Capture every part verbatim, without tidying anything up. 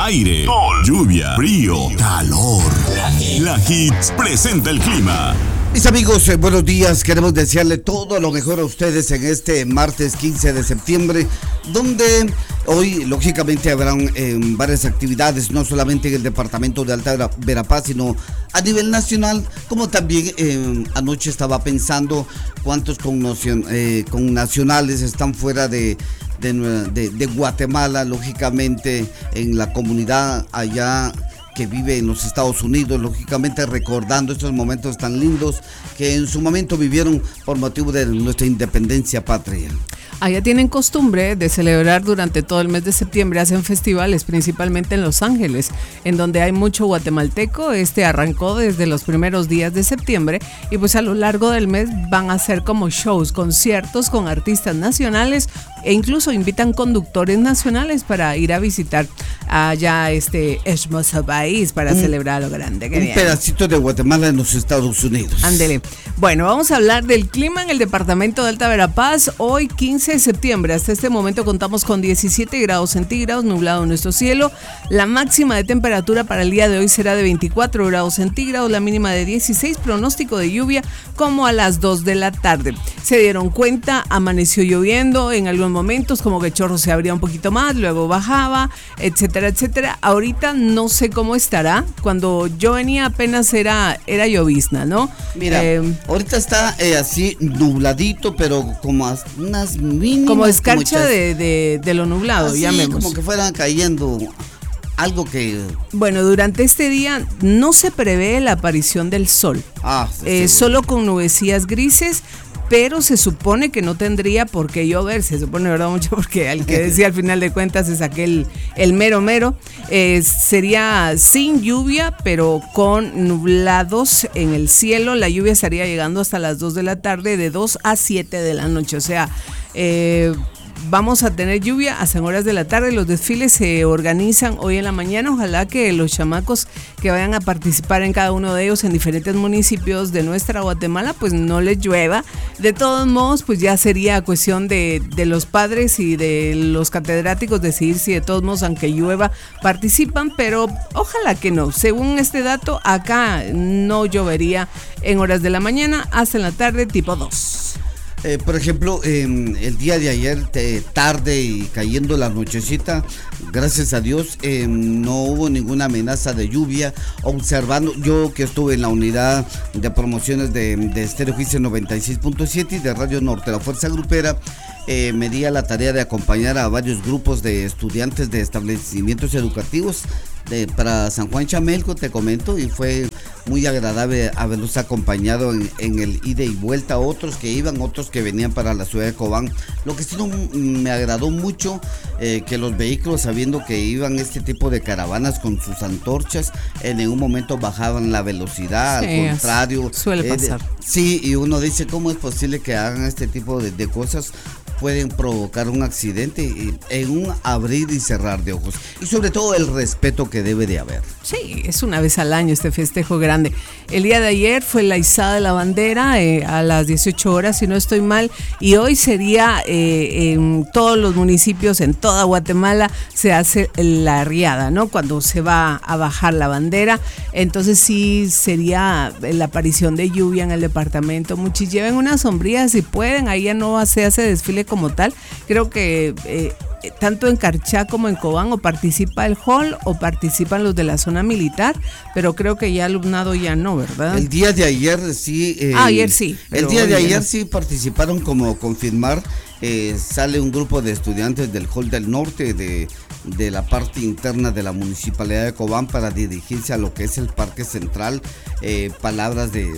aire, sol, lluvia, frío, calor. La Hits presenta el clima. Mis amigos, eh, buenos días. Queremos desearle todo lo mejor a ustedes en este martes quince de septiembre, donde hoy, lógicamente, habrán eh, varias actividades, no solamente en el departamento de Alta Verapaz, sino a nivel nacional, como también eh, anoche estaba pensando cuántos connacionales eh, están fuera de, de, de, de Guatemala, lógicamente, en la comunidad allá que vive en los Estados Unidos, lógicamente recordando estos momentos tan lindos que en su momento vivieron por motivo de nuestra independencia patria. Allá tienen costumbre de celebrar durante todo el mes de septiembre, hacen festivales, principalmente en Los Ángeles, en donde hay mucho guatemalteco. Este arrancó desde los primeros días de septiembre y pues a lo largo del mes van a hacer como shows, conciertos con artistas nacionales e incluso invitan conductores nacionales para ir a visitar allá este hermoso país para un, celebrar lo grande que Un viene. pedacito de Guatemala en los Estados Unidos. Ándele. Bueno, vamos a hablar del clima en el departamento de Alta Verapaz. Hoy, quince de septiembre, hasta este momento contamos con diecisiete grados centígrados, nublado en nuestro cielo. La máxima de temperatura para el día de hoy será de veinticuatro grados centígrados, la mínima de dieciséis, pronóstico de lluvia como a las dos de la tarde. Se dieron cuenta, amaneció lloviendo en algunos momentos, como que Chorro se abría un poquito más, luego bajaba, etcétera, etcétera. Ahorita no sé cómo estará. Cuando yo venía apenas era, era llovizna, ¿no? Mira, eh, ahorita está eh, así nubladito, pero como unas mínimas, como escarcha como de, de, de lo nublado, así, llamemos. Como que fueran cayendo algo que... Bueno, durante este día no se prevé la aparición del sol. Ah, sí, eh, solo con nubecillas grises, pero se supone que no tendría por qué llover, se supone, ¿verdad? Mucho, porque al que decía al final de cuentas es aquel, el mero mero, eh, sería sin lluvia, pero con nublados en el cielo. La lluvia estaría llegando hasta las dos de la tarde, de dos a siete de la noche, o sea, eh, vamos a tener lluvia hasta en horas de la tarde. Los desfiles se organizan hoy en la mañana. Ojalá que los chamacos que vayan a participar en cada uno de ellos en diferentes municipios de nuestra Guatemala, pues no les llueva. De todos modos, pues ya sería cuestión de, de los padres y de los catedráticos decidir si de todos modos, aunque llueva, participan, pero ojalá que no. Según este dato, acá no llovería en horas de la mañana hasta en la tarde, tipo dos. Eh, por ejemplo, eh, el día de ayer, eh, tarde y cayendo la nochecita, gracias a Dios, eh, no hubo ninguna amenaza de lluvia. Observando, yo que estuve en la unidad de promociones de, de Estéreo Juicio noventa y seis punto siete y de Radio Norte, la Fuerza Grupera, eh, me di a la tarea de acompañar a varios grupos de estudiantes de establecimientos educativos de, para San Juan Chamelco, te comento, y fue muy agradable haberlos acompañado en, en el ida y vuelta, otros que iban, otros que venían para la ciudad de Cobán. Lo que sí no, me agradó mucho, eh, que los vehículos, sabiendo que iban este tipo de caravanas con sus antorchas, en ningún momento bajaban la velocidad, sí, al contrario. Suele eh, pasar. De, sí, y uno dice, ¿cómo es posible que hagan este tipo de, de cosas? Pueden provocar un accidente en un abrir y cerrar de ojos, y sobre todo el respeto que debe de haber. Sí, es una vez al año este festejo grande. El día de ayer fue la izada de la bandera eh, a las dieciocho horas, si no estoy mal, y hoy sería eh, en todos los municipios, en toda Guatemala, se hace la arriada, ¿no? Cuando se va a bajar la bandera, entonces sí sería la aparición de lluvia en el departamento. Muchos lleven unas sombrillas si pueden, ahí ya no se hace desfile como tal. Creo que eh, tanto en Carchá como en Cobán o participa el hall o participan los de la zona militar, pero creo que ya alumnado ya no, ¿verdad? El día de ayer sí. Eh, ah, ayer sí. El día de ayer sí participaron, como confirmar, eh, sale un grupo de estudiantes del hall del norte de, de la parte interna de la municipalidad de Cobán para dirigirse a lo que es el Parque Central. Eh, palabras de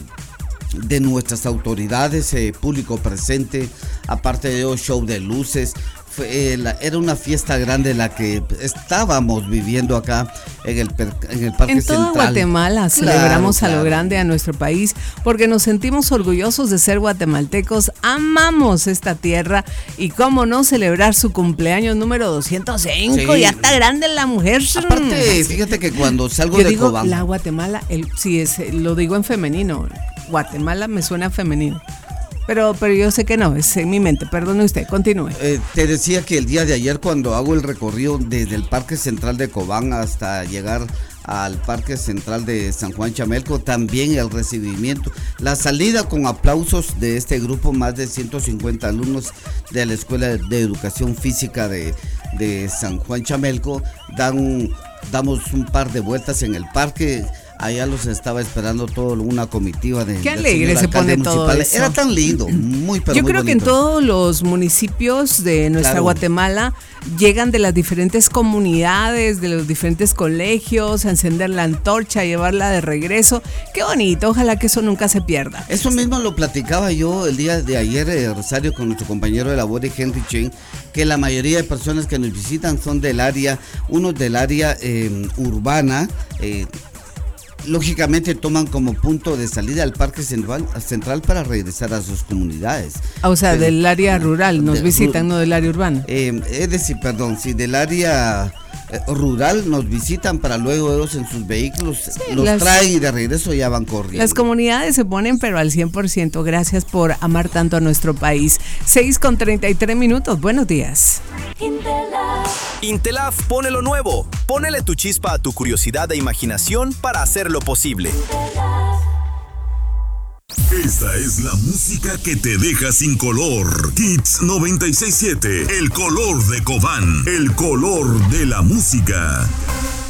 de nuestras autoridades, eh, público presente, aparte de un show de luces. Fue, eh, la, era una fiesta grande la que estábamos viviendo acá en el, en el Parque Central. En toda Central. Guatemala celebramos claro, claro. a lo grande a nuestro país, porque nos sentimos orgullosos de ser guatemaltecos, amamos esta tierra, y cómo no celebrar su cumpleaños número doscientos cinco, sí. Ya está grande la mujer. Aparte, fíjate que cuando salgo Yo de digo, Cobán, la Guatemala, el, sí, es, lo digo en femenino, Guatemala me suena femenino. Pero, pero yo sé que no, es en mi mente, perdone usted, continúe. Eh, te decía que el día de ayer, cuando hago el recorrido desde el Parque Central de Cobán hasta llegar al Parque Central de San Juan Chamelco, también el recibimiento, la salida con aplausos de este grupo, más de ciento cincuenta alumnos de la Escuela de Educación Física de, de San Juan Chamelco, dan, damos un par de vueltas en el parque. Allá los estaba esperando toda una comitiva de. Qué alegre se pone todo eso. Era tan lindo, muy pero Yo muy creo bonito. que en todos los municipios de nuestra Claro. Guatemala llegan de las diferentes comunidades, de los diferentes colegios, a encender la antorcha, a llevarla de regreso. Qué bonito, ojalá que eso nunca se pierda. Eso mismo lo platicaba yo el día de ayer, eh, Rosario, con nuestro compañero de labor, Henry Chen, que la mayoría de personas que nos visitan son del área, unos del área eh, urbana, eh, lógicamente toman como punto de salida al Parque Central, central para regresar a sus comunidades. O sea, Pero, del área rural, nos de- visitan, no del área urbana. Eh, es decir, perdón, si del área eh, rural nos visitan para luego ellos en sus vehículos, los las- traen y de regreso ya van corriendo. Las comunidades se ponen pero al cien por ciento. Gracias por amar tanto a nuestro país. seis con treinta y tres minutos. Buenos días. Intelaf pone lo nuevo. Ponele tu chispa a tu curiosidad e imaginación para hacerlo posible. Esta es la música que te deja sin color. Hits noventa y seis punto siete, el color de Cobán, el color de la música.